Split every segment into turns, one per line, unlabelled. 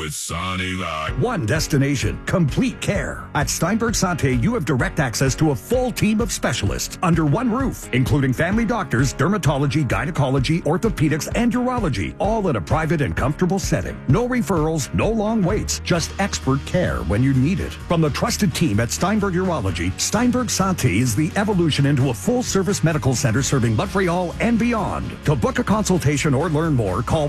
with Sonny Lac.
One destination, complete care. At Steinberg Santé, you have direct access to a full team of specialists under one roof, including family doctors, dermatology, gynecology, orthopedics, and urology, all in a private and comfortable setting. No referrals, no long waits, just expert care when you need it. From the trusted team at Steinberg Urology, Steinberg Santé is the evolution into a full-service medical center serving Montreal and beyond. To book a consultation or learn more, call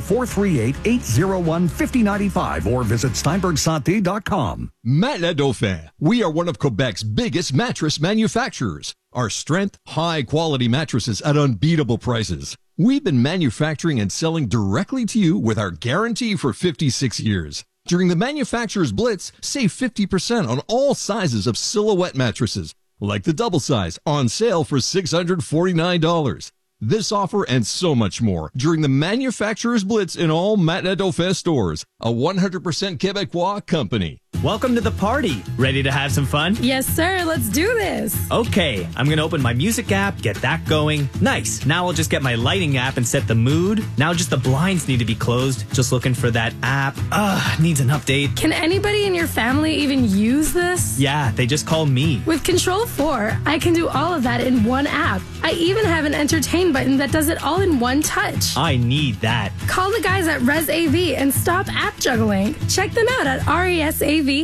438-801-5095 or visit steinbergsanté.com.
Matelas Dauphin. We are one of Quebec's biggest mattress manufacturers. Our strength, high-quality mattresses at unbeatable prices. We've been manufacturing and selling directly to you with our guarantee for 56 years. During the Manufacturer's Blitz, save 50% on all sizes of Silhouette mattresses, like the double size, on sale for $649. This offer and so much more during the Manufacturer's Blitz in all Matelas Dauphin stores, a 100% Quebecois company.
Welcome to the party. Ready to have some fun?
Yes, sir. Let's do this.
Okay, I'm going to open my music app, get that going. Nice. Now I'll just get my lighting app and set the mood. Now just the blinds need to be closed. Just looking for that app. Needs an update.
Can anybody in your family even use this?
Yeah, they just call me.
With Control 4, I can do all of that in one app. I even have an entertain button that does it all in one touch.
I need that.
Call the guys at ResAV and stop app juggling. Check them out at resav.ca.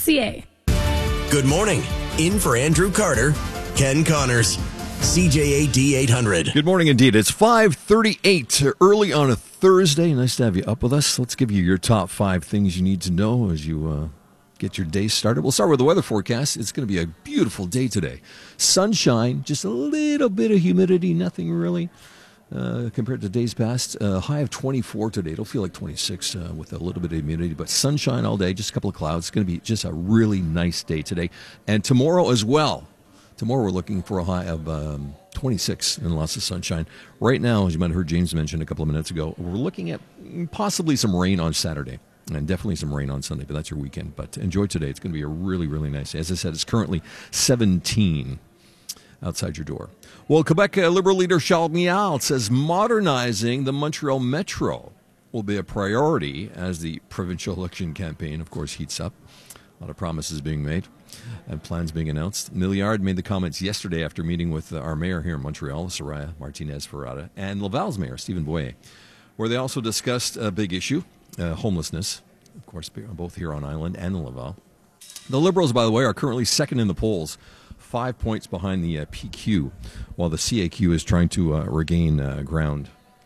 Good morning. In for Andrew Carter, Ken Connors, CJAD 800.
Good morning indeed. It's 5:38 early on a Thursday. Nice to have you up with us. Let's give you your top 5 things you need to know as you get your day started. We'll start with the weather forecast. It's going to be a beautiful day today. Sunshine, just a little bit of humidity, nothing really. Compared to days past, high of 24 today. It'll feel like 26 with a little bit of humidity, but sunshine all day, just a couple of clouds. It's going to be just a really nice day today. And tomorrow as well. Tomorrow we're looking for a high of 26 and lots of sunshine. Right now, as you might have heard James mention a couple of minutes ago, we're looking at possibly some rain on Saturday and definitely some rain on Sunday, but that's your weekend. But enjoy today. It's going to be a really, really nice day. As I said, it's currently 17 outside your door. Well, Quebec Liberal leader Charles Mial says modernizing the Montreal Metro will be a priority as the provincial election campaign, of course, heats up. A lot of promises being made and plans being announced. Milliard made the comments yesterday after meeting with our mayor here in Montreal, Soraya Martinez-Ferrada, and Laval's mayor, Stephen Boyer, where they also discussed a big issue, homelessness, of course, both here on Island and in Laval. The Liberals, by the way, are currently second in the polls, 5 points behind the PQ, while the CAQ is trying to regain ground.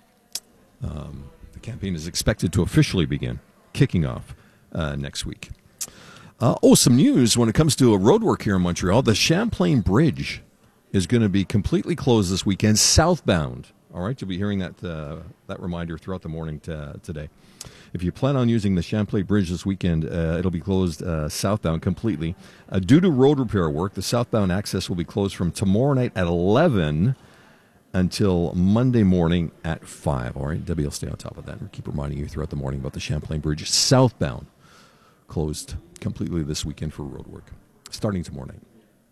The campaign is expected to officially begin, kicking off next week. Some news when it comes to roadwork here in Montreal. The Champlain Bridge is going to be completely closed this weekend, southbound. All right, you'll be hearing that reminder throughout the morning today. If you plan on using the Champlain Bridge this weekend, it'll be closed southbound completely. Due to road repair work, the southbound access will be closed from tomorrow night at 11 until Monday morning at 5. All right, Debbie will stay on top of that and keep reminding you throughout the morning about the Champlain Bridge southbound, closed completely this weekend for road work, starting tomorrow night.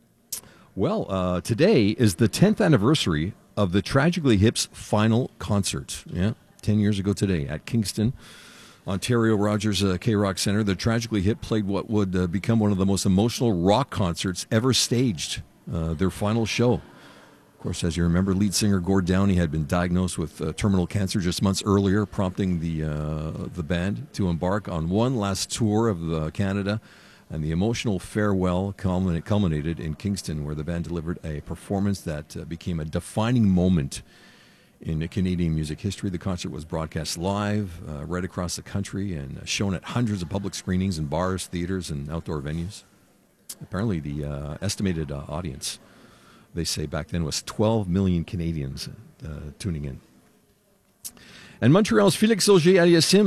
Well, today is the 10th anniversary of the Tragically Hip's final concert. Yeah, 10 years ago today at Kingston, Ontario Rogers K-Rock Center. The Tragically Hip played what would become one of the most emotional rock concerts ever staged, their final show. Of course, as you remember, lead singer Gord Downie had been diagnosed with terminal cancer just months earlier, prompting the band to embark on one last tour of Canada. And the emotional farewell culminated in Kingston, where the band delivered a performance that became a defining moment in Canadian music history. The concert was broadcast live right across the country and shown at hundreds of public screenings in bars, theaters, and outdoor venues. Apparently, the estimated audience, they say back then, was 12 million Canadians tuning in. And Montreal's Félix Auger-Aliassime